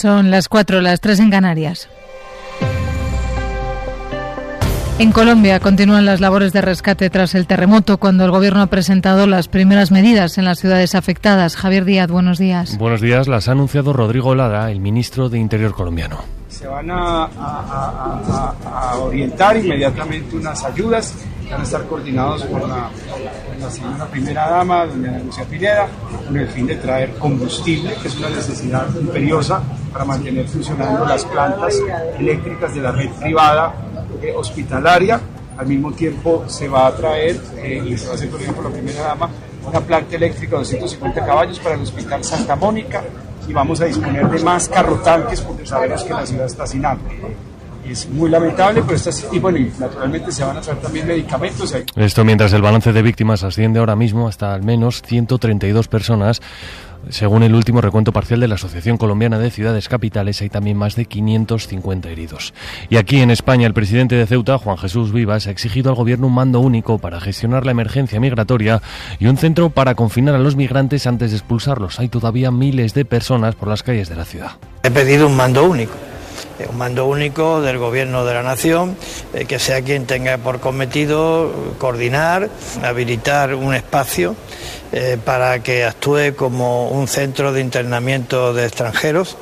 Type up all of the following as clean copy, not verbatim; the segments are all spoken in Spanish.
Son las 4, las 3 en Canarias. En Colombia continúan las labores de rescate tras el terremoto, cuando el Gobierno ha presentado las primeras medidas en las ciudades afectadas. Javier Díaz, buenos días. Buenos días, las ha anunciado Rodrigo Lara, el ministro de Interior colombiano. Se van a orientar inmediatamente unas ayudas, van a estar coordinados por la señora primera dama, doña Lucía Pineda, con el fin de traer combustible, que es una necesidad imperiosa para mantener funcionando las plantas eléctricas de la red privada hospitalaria. Al mismo tiempo se va a traer, y se va a hacer por la primera dama, una planta eléctrica de 250 caballos para el Hospital Santa Mónica, y vamos a disponer de más carrotanques porque sabemos que la ciudad está sin agua. Es muy lamentable, pero y naturalmente se van a traer también medicamentos. Esto mientras el balance de víctimas asciende ahora mismo hasta al menos 132 personas. Según el último recuento parcial de la Asociación Colombiana de Ciudades Capitales, hay también más de 550 heridos. Y aquí en España, el presidente de Ceuta, Juan Jesús Vivas, ha exigido al gobierno un mando único para gestionar la emergencia migratoria y un centro para confinar a los migrantes antes de expulsarlos. Hay todavía miles de personas por las calles de la ciudad. He pedido un mando único. Un mando único del Gobierno de la Nación, que sea quien tenga por cometido coordinar, habilitar un espacio para que actúe como un centro de internamiento de extranjeros,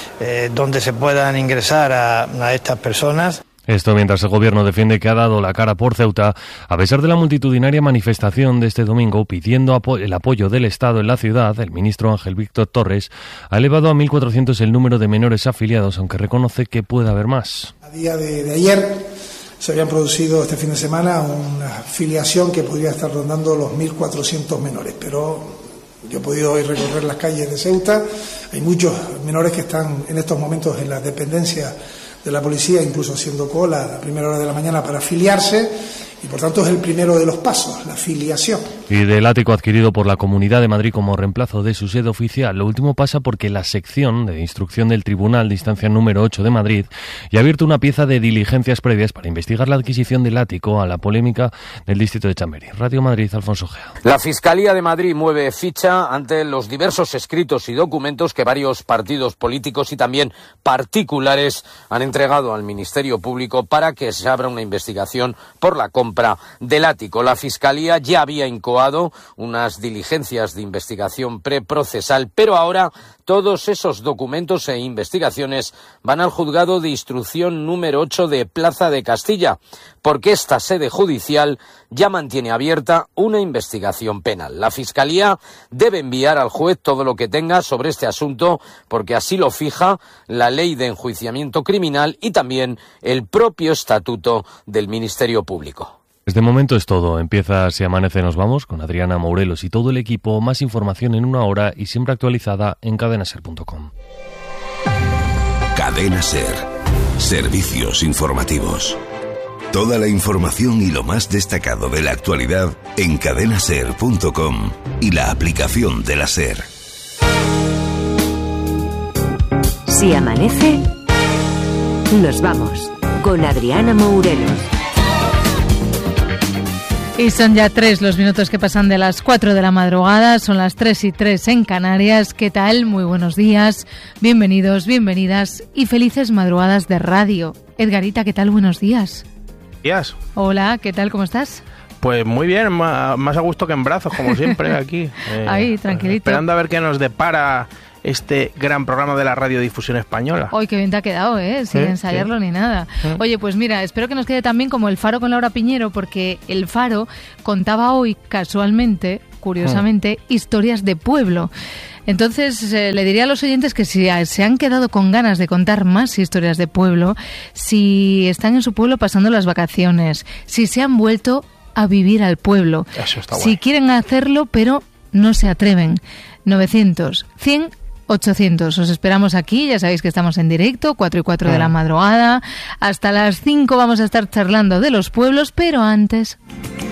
donde se puedan ingresar a estas personas. Esto mientras el gobierno defiende que ha dado la cara por Ceuta, a pesar de la multitudinaria manifestación de este domingo pidiendo el apoyo del Estado en la ciudad. El ministro Ángel Víctor Torres ha elevado a 1.400 el número de menores afiliados, aunque reconoce que puede haber más. A día de ayer se habían producido este fin de semana una afiliación que podría estar rondando los 1.400 menores, pero yo he podido hoy recorrer las calles de Ceuta. Hay muchos menores que están en estos momentos en la dependencia de la policía, incluso haciendo cola a primera hora de la mañana para afiliarse, y por tanto es el primero de los pasos, la afiliación. Y del ático adquirido por la Comunidad de Madrid como reemplazo de su sede oficial, lo último pasa porque la sección de instrucción del Tribunal de Instancia número 8 de Madrid ya ha abierto una pieza de diligencias previas para investigar la adquisición del ático a la polémica del distrito de Chamberí. Radio Madrid, Alfonso Gea. La Fiscalía de Madrid mueve ficha ante los diversos escritos y documentos que varios partidos políticos y también particulares han entregado al Ministerio Público para que se abra una investigación por la compra del ático. La Fiscalía ya había incoado unas diligencias de investigación preprocesal, pero ahora todos esos documentos e investigaciones van al juzgado de instrucción número 8 de Plaza de Castilla, porque esta sede judicial ya mantiene abierta una investigación penal. La Fiscalía debe enviar al juez todo lo que tenga sobre este asunto, porque así lo fija la Ley de Enjuiciamiento Criminal y también el propio Estatuto del Ministerio Público. De momento es todo. Empieza Si Amanece Nos Vamos con Adriana Morelos y todo el equipo. Más información en una hora y siempre actualizada en cadenaser.com. Cadena Ser. Servicios informativos. Toda la información y lo más destacado de la actualidad en cadenaser.com y la aplicación de la Ser. Si amanece, nos vamos con Adriana Morelos. Y son ya 3 los minutos que pasan de las 4 de la madrugada, son las 3:03 en Canarias. ¿Qué tal? Muy buenos días, bienvenidos, bienvenidas y felices madrugadas de radio. Edgarita, ¿qué tal? Buenos días. Días. Hola, ¿qué tal? ¿Cómo estás? Pues muy bien, más a gusto que en brazos, como siempre, aquí. Ahí, tranquilito. Esperando a ver qué nos depara este gran programa de la radiodifusión española. ¡Ay, qué bien te ha quedado, sin ensayarlo ni nada! Oye, pues mira, espero que nos quede también como El Faro con Laura Piñero, porque El Faro contaba hoy, casualmente, curiosamente, historias de pueblo. Entonces, le diría a los oyentes que si se han quedado con ganas de contar más historias de pueblo, si están en su pueblo pasando las vacaciones, si se han vuelto a vivir al pueblo, eso está si quieren hacerlo, pero no se atreven. 900, 100... 800. Os esperamos aquí, ya sabéis que estamos en directo, 4 y 4 de la madrugada. Hasta las 5 vamos a estar charlando de los pueblos, pero antes...